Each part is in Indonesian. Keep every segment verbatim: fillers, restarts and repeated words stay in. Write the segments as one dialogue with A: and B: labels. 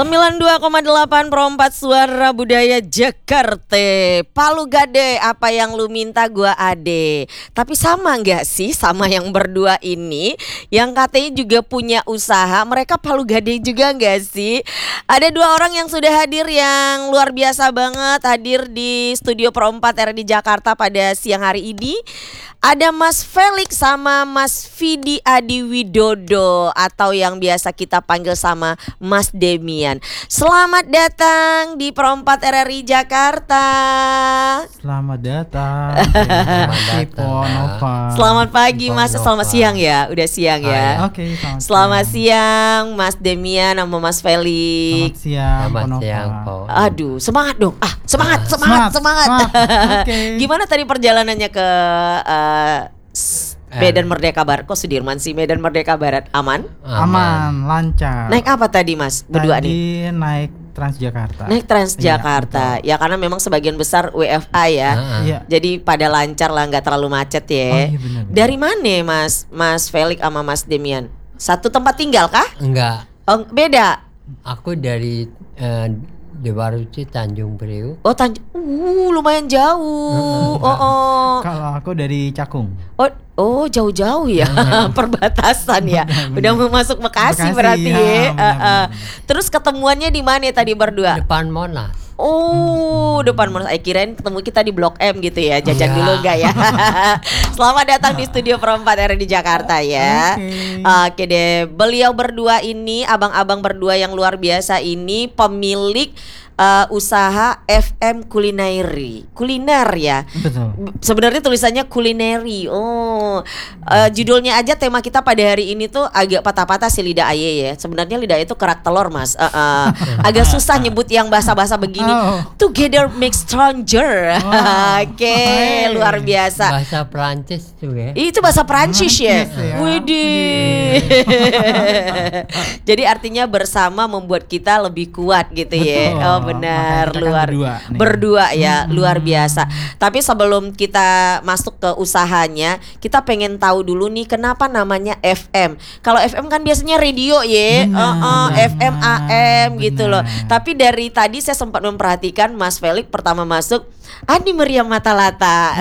A: sembilan puluh dua koma delapan Perempat Suara Budaya Jakarta. Palu Gade, apa yang lu minta gua ade. Tapi sama gak sih sama yang berdua ini, yang katanya juga punya usaha, mereka Palu Gade juga gak sih? Ada dua orang yang sudah hadir yang luar biasa banget, hadir di studio Perempat R D Jakarta pada siang hari ini. Ada Mas Felix sama Mas Vidi Adi Widodo, atau yang biasa kita panggil sama Mas Demian. Selamat datang di Perempat R R I Jakarta.
B: Selamat datang. Selamat datang.
A: Selamat pagi Mas, selamat siang ya, udah siang ya.
B: Oke, selamat,
A: selamat
B: siang.
A: siang Mas Demian sama Mas Felix.
B: Selamat siang.
C: Selamat siang, Po.
A: Aduh, semangat dong. Ah, semangat,
B: Ah,
A: semangat,
B: semangat,
A: semangat.
B: semangat. Oke.
A: Gimana tadi perjalanannya ke uh, S- Medan Merdeka Barat? Kok Sudirman sih? Medan Merdeka Barat aman?
B: Aman, lancar.
A: Naik apa tadi Mas? Berdua
B: Tadi
A: nih.
B: naik Transjakarta.
A: Naik Transjakarta. Ya, karena memang sebagian besar W F A ya.
B: Iya.
A: Jadi pada lancar lah, nggak terlalu macet ya.
B: Oh, iya benar, benar.
A: Dari mana Mas Mas Felix sama Mas Demian? Satu tempat tinggal kah?
C: Enggak,
A: Oh, beda.
C: aku dari eh, Dewa Ruci, Tanjung Priuk.
A: Oh, Tanjung. Uh, lumayan jauh. Oh, oh.
B: Kalau aku dari Cakung.
A: Oh, oh jauh-jauh ya, perbatasan ya. Udah mau masuk Bekasi,
B: Bekasi,
A: berarti
B: ya,
A: ya.
B: benar,
A: Uh, uh.
B: benar.
A: Terus ketemuannya di mana tadi berdua?
C: Depan Monas.
A: Oh, depan Monas. Eh, kirain ketemu kita di Blok M gitu ya. Jajan
C: Iya.
A: dulu enggak ya? Selamat datang di studio Perempat R di Jakarta ya.
B: Oke.
A: Oke deh. Beliau berdua ini, abang-abang berdua yang luar biasa ini, pemilik uh, usaha F M Kulineri. Kuliner ya.
B: Betul.
A: Sebenarnya tulisannya kulineri. Oh, uh, judulnya aja tema kita pada hari ini tuh agak patah-patah sih, lidah aye ya. Sebenarnya lidah itu kerak telur Mas. Uh, uh, agak susah nyebut yang bahasa-bahasa begini.
B: Oh.
A: Together make stronger.
B: Wow.
A: Oke,
B: Hey.
A: luar biasa.
C: Bahasa Prancis tuh ya.
A: Itu bahasa Prancis ya.
B: Prancis ya.
A: Widih. Jadi artinya bersama membuat kita lebih kuat gitu ya.
B: Betul.
A: Oh benar,
B: Makanya kita kan
A: luar
B: berdua nih.
A: berdua ya,
B: Hmm.
A: luar biasa. Tapi sebelum kita masuk ke usahanya, kita pengen tahu dulu nih kenapa namanya F M. Kalau F M kan biasanya radio ya,
B: Benar,
A: uh, uh,
B: benar,
A: F M A M gitu loh.
B: benar.
A: Tapi dari tadi saya sempat memperhatikan Mas Felix pertama masuk Adi Meriam Matalata.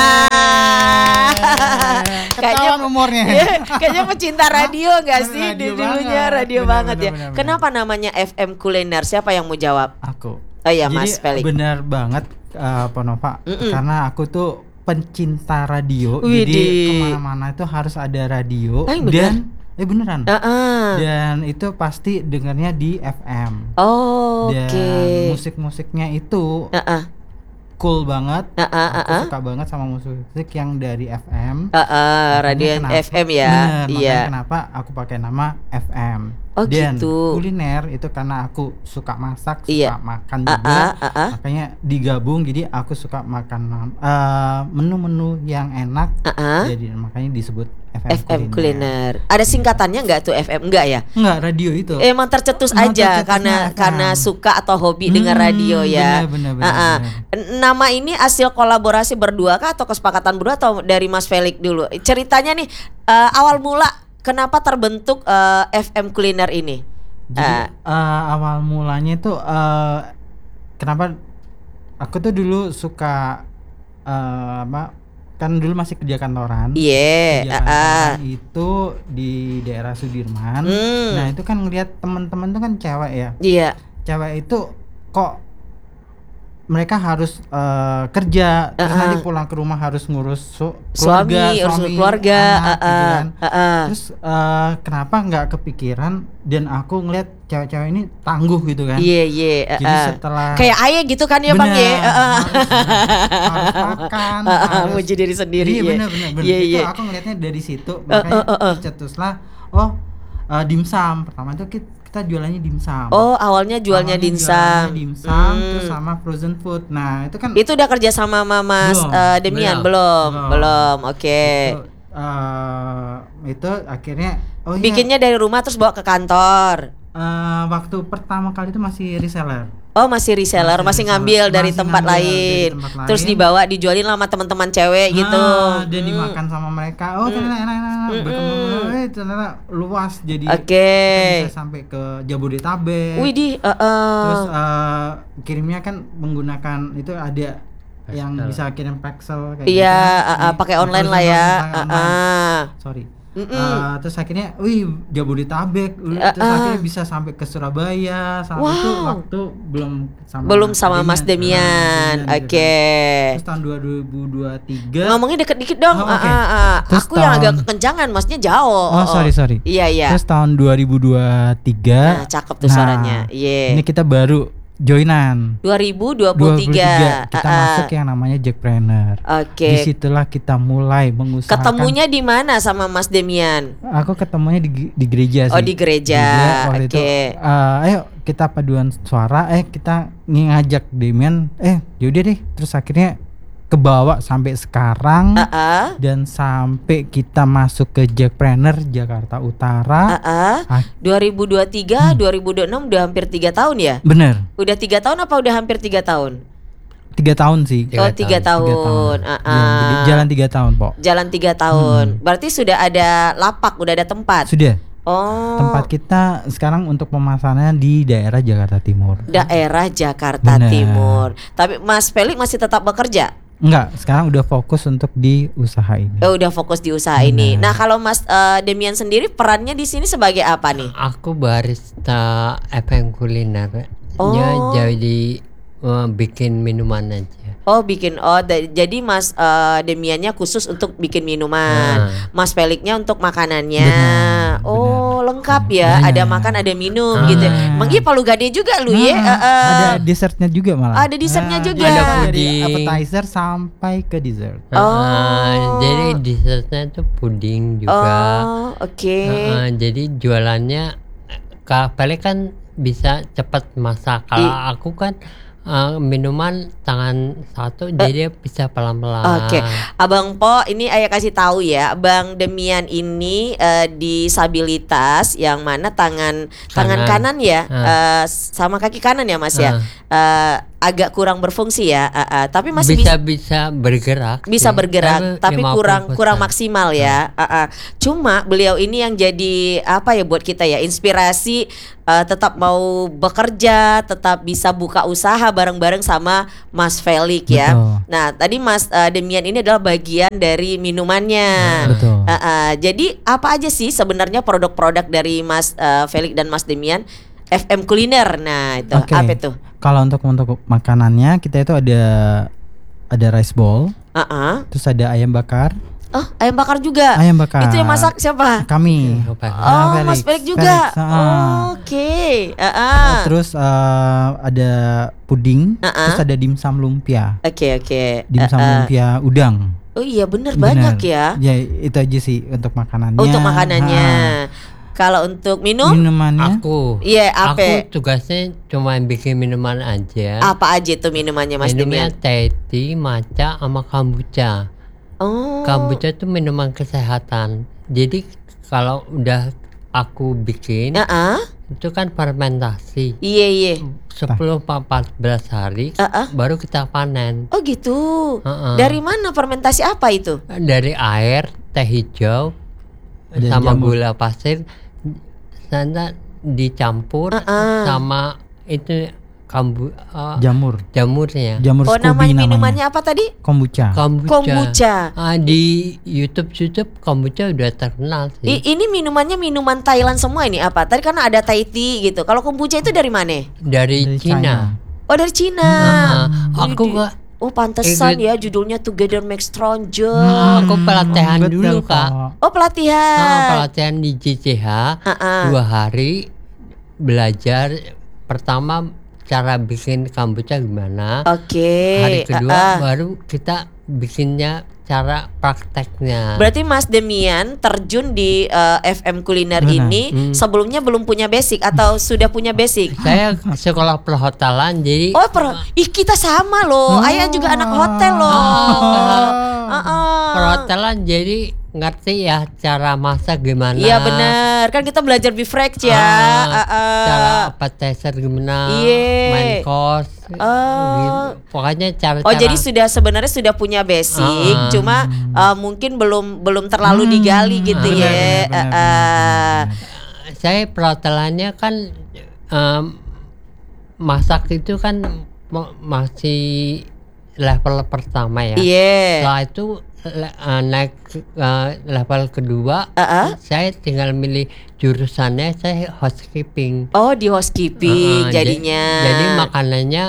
A: Ah.
B: Ketahuan umurnya.
A: Iya, kayaknya pecinta radio gak sih?
B: Radio
A: Dulunya
B: banget.
A: radio
B: Benar,
A: banget
B: benar,
A: ya.
B: benar, benar.
A: Kenapa namanya F M Kuliner? Siapa yang mau jawab?
B: Aku.
A: Oh iya,
B: Jadi
A: Mas Felix.
B: benar banget uh, Ponova.
A: Mm-mm.
B: Karena aku tuh pencinta radio.
A: Widih.
B: Jadi kemana-mana itu harus ada radio.
A: Ah, benar?
B: Dan eh beneran.
A: Uh-uh.
B: Dan itu pasti dengarnya di F M.
A: Oh,
B: Dan
A: oke.
B: musik-musiknya itu
A: Uh-uh.
B: cool banget.
A: Uh-uh,
B: Aku
A: uh-uh.
B: suka banget sama musik-musik yang dari F M.
A: Uh-uh, radio
B: Makanya kenapa-
A: F M ya.
B: Bener,
A: Iya.
B: makanya kenapa aku pakai nama F M.
A: Oh,
B: Dan
A: gitu.
B: kuliner itu karena aku suka masak, suka
A: Iya.
B: makan
A: Uh-uh,
B: juga.
A: uh-uh.
B: Makanya digabung, jadi aku suka makan uh, menu-menu yang enak.
A: Uh-uh.
B: Jadi makanya disebut F M,
A: F M Kuliner. Ada singkatannya nggak tuh F M? Enggak ya?
B: Enggak, radio itu.
A: Emang tercetus
B: Emang
A: aja
B: tercetusnya
A: karena
B: F M.
A: karena suka atau hobi dengar
B: Hmm,
A: radio ya.
B: bener, bener,
A: Uh-uh.
B: bener,
A: N- Nama ini hasil kolaborasi berdua kah atau kesepakatan berdua atau dari Mas Felix dulu? Ceritanya nih uh, awal mula kenapa terbentuk uh, F M Kuliner ini?
B: Jadi
A: Uh,
B: uh, awal mulanya itu uh, kenapa aku tuh dulu suka uh, apa? Kan dulu masih kerja kantoran.
A: Iya.
B: Kerja
A: uh-uh.
B: kantoran itu di daerah Sudirman.
A: Hmm.
B: Nah itu kan ngelihat teman-teman tuh kan cewek ya.
A: Iya.
B: Cewek itu kok mereka harus uh, kerja, terus
A: Uh-uh.
B: nanti pulang ke rumah harus ngurus su-
A: Suami,
B: keluarga,
A: urus
B: suami,
A: keluarga,
B: anak, gitu
A: uh-uh,
B: kan.
A: uh-uh.
B: Terus uh, kenapa nggak kepikiran dan aku ngelihat cewek-cewek ini tangguh gitu kan.
A: Iya, iya.
B: Jadi
A: uh-uh.
B: setelah
A: Kayak Aye gitu kan ya Bang ya.
B: Bener,
A: Uh-uh.
B: harus, harus makan,
A: Uh-uh,
B: harus
A: muji diri sendiri,
B: Iya
A: iya.
B: benar benar benar.
A: Iya,
B: Itu
A: iya.
B: aku ngelihatnya dari situ,
A: Uh,
B: makanya
A: uh, uh, uh.
B: tercetuslah oh uh, dimsum. Pertama itu kita, kita jualannya dimsum.
A: Oh, awalnya jualnya
B: Awalnya
A: dimsum.
B: jualannya dimsum,
A: Hmm.
B: terus sama frozen food. Nah itu kan
A: Itu udah kerja sama sama Mas
B: Belum,
A: uh, Demian belum?
B: belum.
A: Belum. Oke.
B: itu, uh, itu akhirnya oh iya,
A: Bikinnya dari rumah terus bawa ke kantor.
B: eh, waktu pertama kali itu masih reseller.
A: Oh masih reseller, masih,
B: Masih
A: ngambil
B: reseller.
A: dari
B: Masih
A: tempat
B: ngambil dari
A: lain,
B: tempat
A: terus
B: lain.
A: dibawa dijualin sama teman-teman cewek gitu.
B: Ah, dan dimakan sama mereka. Oh ternyata enak-enak, berkembang. Eh ternyata luas jadi.
A: Oke.
B: Kita bisa sampai ke Jabodetabek.
A: Wih di, uh, uh.
B: Terus eh, kirimnya kan menggunakan itu ada yang
C: Paxel.
B: bisa kirim Paxel kayak
A: Iya,
B: gitu.
A: uh, uh,
B: Di-
A: pakai
B: di
A: online lah
B: perusahaan
A: ya.
B: pakai
A: Uh,
B: online.
A: uh.
B: Sorry.
A: Mm-mm.
B: Eh, terus akhirnya, wih Jabodetabek,
A: Uh,
B: terus
A: uh.
B: akhirnya bisa sampai ke Surabaya, sama itu
A: Wow.
B: waktu belum sama
A: Belum sama Mas Demian.
B: Nah,
A: Oke.
B: gitu kan. Terus tahun dua ribu dua puluh tiga.
A: Ngomongnya deket dikit dong.
B: Oh,
A: Ah,
B: oke.
A: ah, ah.
B: Terus
A: Aku yang
B: tahun-
A: agak kekencangan, maksudnya jauh.
B: Oh, sorry sorry.
A: Iya iya.
B: Terus tahun dua ribu dua puluh tiga.
A: Nah, cakep tuh suaranya. Iya.
B: Ini kita baru joinan.
A: dua ribu dua
B: dua
A: puluh
B: puluh
A: tiga.
B: tiga kita
A: Ah, ah.
B: masuk yang namanya Jackpreneur.
A: Oke.
B: Disitulah kita mulai mengusahakan.
A: Ketemunya di mana sama Mas Demian?
B: Aku ketemunya di, di gereja sih.
A: Oh, di gereja.
B: Waktu itu,
A: Oke.
B: eh, ayo kita paduan suara. Eh kita ngajak Demian. Eh yaudah deh. Terus akhirnya kebawa sampai sekarang.
A: Ah, ah.
B: Dan sampai kita masuk ke Jackpreneur Jakarta Utara.
A: Ah, ah.
B: Ah,
A: dua ribu dua puluh tiga, dua ribu dua puluh enam udah hampir tiga tahun ya?
B: bener.
A: Udah tiga tahun apa udah hampir tiga tahun?
B: Tiga tahun sih.
C: Tiga
A: Oh tiga
C: tahun.
B: Tiga
A: tahun. Ah,
B: Iya,
A: ah.
B: jadi jalan tiga tahun Pok.
A: Jalan tiga tahun. Berarti sudah ada lapak, udah ada tempat.
B: Sudah.
A: Oh.
B: Tempat kita sekarang untuk pemasarannya di daerah Jakarta Timur.
A: Daerah Jakarta
B: Benar.
A: Timur. Tapi Mas Felix masih tetap bekerja?
B: Enggak, sekarang udah fokus untuk di usaha ini.
A: Oh, udah fokus di usaha
B: Benar.
A: ini. Nah, kalau Mas eh, Demian sendiri perannya di sini sebagai apa nih?
C: Aku barista F M kuliner.
A: Oh.
C: Ya, jadi eh, bikin minuman aja.
A: Oh, bikin oh da- jadi Mas eh, Demiannya khusus untuk bikin minuman.
C: Nah.
A: Mas Felixnya untuk makanannya.
B: Benar,
A: Oh, lengkap ya.
B: Benar.
A: Ada makan, ada minum
C: Ah.
A: gitu. Manggi Palu Gade juga lu ya.
B: Nah,
A: Eh, eh.
B: ada dessertnya juga malah.
A: Ada dessertnya
B: Nah,
A: juga.
B: jadi
C: Ada
B: dari
C: puding.
B: appetizer sampai ke dessert.
A: Oh.
C: Heeh, jadi dessertnya tuh puding juga.
A: Oh, oke.
C: Heeh, jadi jualannya Kak Pele kan bisa cepat masak. Kalau aku kan eh, minuman tangan satu, jadi bisa pelan-pelan.
A: Oke, Abang Po, ini ayah kasih tahu ya, Bang Demian ini eh, disabilitas yang mana tangan tangan kanan,
C: Kanan.
A: ya,
C: Ah.
A: eh, sama kaki kanan ya Mas ya, Eh, agak kurang berfungsi ya, eh, eh, tapi masih
C: bisa
A: bisa
C: bisa bergerak.
A: bisa
C: sih.
A: bergerak, tapi
C: lima puluh
A: kurang
C: persen.
A: kurang maksimal ya. Eh, eh. Cuma beliau ini yang jadi apa ya buat kita ya, inspirasi, eh, tetap mau bekerja, tetap bisa buka usaha bareng-bareng sama Mas Felix ya.
B: Betul.
A: Nah, tadi Mas eh, Demian ini adalah bagian dari minumannya.
B: Betul.
A: Eh, eh, jadi apa aja sih sebenarnya produk-produk dari Mas eh, Felix dan Mas Demian? F M Kuliner. Nah, itu
B: Oke.
A: apa itu?
B: Kalau untuk untuk makanannya kita itu ada ada rice bowl,
A: Ah, ah.
B: terus ada ayam bakar.
A: Oh, ayam bakar juga.
B: Ayam bakar.
A: Itu yang masak siapa?
B: Kami.
C: Apa?
A: Oh,
B: Ah,
A: Mas
B: Felix.
A: Felix juga.
B: Felix, ah.
A: Oke. Ah,
B: Uh,
A: ah.
B: Terus uh, ada puding,
A: Uh-uh.
B: terus ada dimsum lumpia,
A: Oke, oke.
B: dimsum
A: Ah, ah.
B: lumpia udang.
A: Oh iya bener,
B: Bener.
A: banyak ya.
B: Ya itu aja sih untuk makanannya.
A: Untuk makanannya.
B: Ha.
A: Kalau untuk minum,
B: Minumannya.
C: Aku.
A: iya apa?
C: Aku tugasnya cuma bikin minuman aja.
A: Apa aja tuh minumannya Mas
C: Minumnya
A: Demian?
C: teh tea, matcha, sama kombucha.
A: Oh.
C: Kombucha itu minuman kesehatan. Jadi kalau udah aku bikin,
A: Ah, ah.
C: itu kan fermentasi.
A: Iya iya.
C: sepuluh sampai empat belas hari
A: Ah, ah.
C: baru kita panen.
A: Oh gitu.
C: Heeh.
A: Dari mana fermentasi apa itu?
C: Dari air, teh hijau,
B: Dan
C: sama
B: jamur.
C: gula pasir, sana dicampur
A: Ah, ah.
C: sama itu kambu eh,
B: Jamur.
C: jamurnya.
B: Jamur
A: Oh
B: Scooby
A: namanya
B: namanya.
A: minumannya apa tadi?
B: Kombucha.
C: Kombucha.
A: Kombucha.
C: Ah, di YouTube YouTube kombucha udah terkenal sih.
A: I- ini minumannya minuman Thailand semua ini apa? Tadi kan ada Thai tea gitu. Kalau kombucha itu dari mana?
C: Dari,
B: Dari
C: Cina.
A: Oh dari Cina.
C: Ah, aku
A: Widih.
C: gak
A: Oh pantesan
C: Ikut-
A: ya judulnya Together Make Stronger.
C: Ah, aku pelatihan
B: Betul,
C: dulu kak.
A: Oh pelatihan.
C: Ah, pelatihan di J C H
A: Ah, ah.
C: dua hari belajar. Pertama cara bikin kombucha gimana.
A: Oke.
C: Hari kedua
A: ah, ah.
C: baru kita bikinnya cara prakteknya.
A: Berarti Mas Demian terjun di eh, F M Kuliner
B: Benar.
A: ini
C: Hmm.
A: sebelumnya belum punya basic atau sudah punya basic?
C: Saya sekolah perhotelan jadi
A: Oh, per- ih kita sama loh.
B: Oh.
A: Ayah juga anak hotel loh.
C: Ah,
A: Ah, ah.
C: perhotelan jadi ngerti ya cara masak gimana.
A: Iya benar, kan kita belajar beef fresh ya.
C: Ah,
A: Ah, ah.
C: cara appetizer gimana,
A: Iya.
C: main course.
A: Oh.
C: gitu. Pokoknya cara.
A: Oh jadi sudah sebenarnya sudah punya basic,
C: Ah.
A: cuma uh, mungkin belum belum terlalu
B: Hmm,
A: digali gitu
C: benar,
A: ya.
B: benar, benar,
A: Ah,
B: benar,
A: ah.
B: benar.
C: saya perhotelannya kan em, masak itu kan ma- masih level pertama ya.
A: Iya.
C: Setelah itu le- eh, naik eh, level kedua,
A: Ah, ah.
C: saya tinggal milih jurusannya, saya housekeeping.
A: Oh di housekeeping
C: Eh, eh, ja-
A: jadinya.
C: Jadi makanannya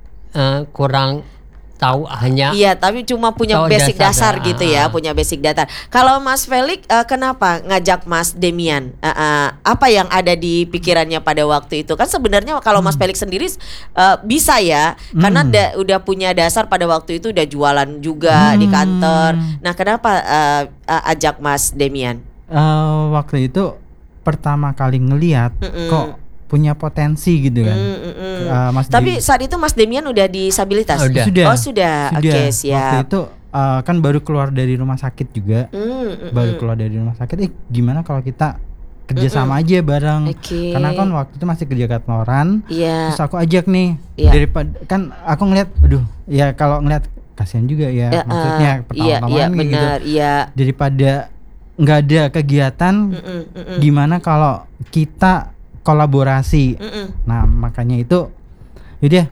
C: eh, kurang tahu hanya.
A: Iya, tapi cuma punya
C: Tahu
A: basic dasar,
C: dasar,
A: gitu
C: ah,
A: ya,
C: ah.
A: punya basic dasar. Kalau Mas Felix, eh, kenapa ngajak Mas Demian? Eh, eh, apa yang ada di pikirannya pada waktu itu? Kan sebenarnya kalau Mas Felix sendiri eh, bisa ya, karena
B: Hmm.
A: da- udah punya dasar pada waktu itu, udah jualan juga di
B: Hmm.
A: kantor. Nah, kenapa eh, eh, ajak Mas Demian?
B: Eh, waktu itu pertama kali ngelihat
A: Mm-mm.
B: kok punya potensi gitu kan.
A: Mm, mm, mm.
B: Eh, Mas
A: Tapi
B: Dem-
A: saat itu Mas Demian udah disabilitas?
C: Udah.
B: sudah.
A: Oh sudah, oke
B: Sudah. Waktu
A: siap.
B: itu eh, kan baru keluar dari rumah sakit juga.
A: Mm, mm,
B: Baru
A: mm.
B: keluar dari rumah sakit. Eh gimana kalau kita kerjasama aja bareng?
A: Oke.
B: Karena kan waktu itu masih kerja kantoran.
A: Iya.
B: Terus aku ajak nih
A: Iya.
B: daripada kan aku ngeliat, aduh ya kalau ngeliat kasihan juga ya,
A: Ya,
B: maksudnya
A: eh, iya, iya
B: pertama-tama kan gitu.
A: benar, iya.
B: Daripada nggak ada kegiatan,
A: Mm-mm, mm-mm,
B: gimana kalau kita kolaborasi?
A: mm-mm.
B: Nah makanya itu, jadi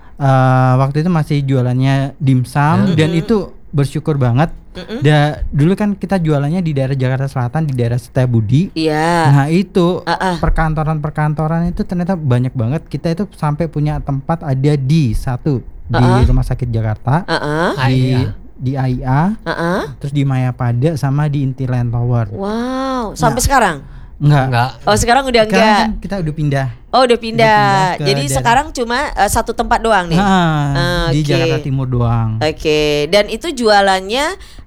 B: eh, waktu itu masih jualannya dimsum
A: Mm-mm.
B: dan itu bersyukur banget.
A: Mm-mm.
B: Da, dulu kan kita jualannya di daerah Jakarta Selatan, di daerah Setiabudi.
A: Iya.
B: Nah itu
A: Ah, ah.
B: perkantoran-perkantoran itu ternyata banyak banget. Kita itu sampai punya tempat ada di satu di
A: Ah, ah.
B: Rumah Sakit Jakarta,
A: Heeh,
B: di
C: A I A.
B: di A I A,
A: heeh.
B: terus di Mayapada sama di Intiland Tower.
A: Wow, sampai
B: Nah.
A: sekarang?
B: Enggak.
C: Enggak.
A: Oh, sekarang udah
B: Sekarang
A: enggak.
B: kan kita udah pindah.
A: Oh, udah pindah.
B: pindah ke
A: Jadi
B: daerah-
A: sekarang cuma eh, satu tempat doang nih.
B: Ah,
A: Ah,
B: di
A: oke.
B: Jakarta Timur doang.
A: Oke, dan itu jualannya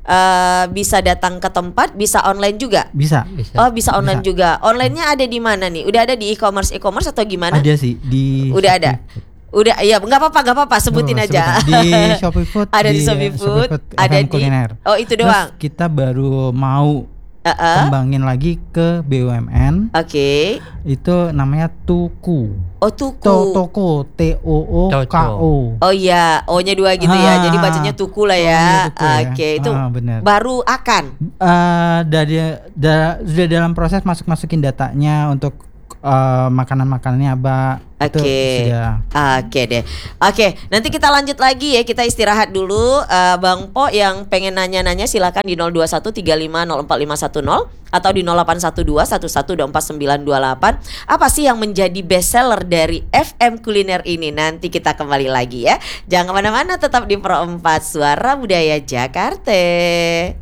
A: eh, bisa datang ke tempat, bisa online juga.
B: Bisa.
C: Bisa.
A: Oh, bisa online
B: Bisa.
A: juga. Online-nya ada di mana nih? Udah ada di e-commerce e-commerce atau gimana?
B: Ada sih di
A: Udah ada.
B: Shopee Food.
A: Udah, ya nggak apa-apa, nggak apa-apa, sebutin
B: Oh,
A: aja.
B: sebutin. Di Shopee Food.
A: Ada di Shopee Food, ada
B: F M
A: di-
B: Kuliner.
A: Oh, itu
B: Terus
A: doang.
B: kita baru mau
A: Heeh.
B: kembangin lagi ke B U M N.
A: Oke.
B: Itu namanya Tuku.
A: Oh, tuku.
B: To Toko T O O K O.
A: Oh iya, O-nya dua gitu ya.
B: Ah.
A: Jadi bacanya tuku lah ya.
B: O-nya tuku ya.
A: Oke, itu
B: Ah, benar.
A: baru akan.
B: Eh, dari da- sudah dalam proses masuk masukin datanya untuk eh, makanan-makanannya apa. Itu
A: Oke.
B: sudah.
A: Oke deh. Oke, nanti kita lanjut lagi ya. Kita istirahat dulu. Eh, Bang Po yang pengen nanya-nanya silakan di nol dua satu tiga lima nol empat lima satu nol atau di nol delapan satu dua satu satu dua empat sembilan dua delapan. Apa sih yang menjadi best seller dari F M Kuliner ini? Nanti kita kembali lagi ya. Jangan kemana-mana, tetap di Pro empat Suara Budaya Jakarta.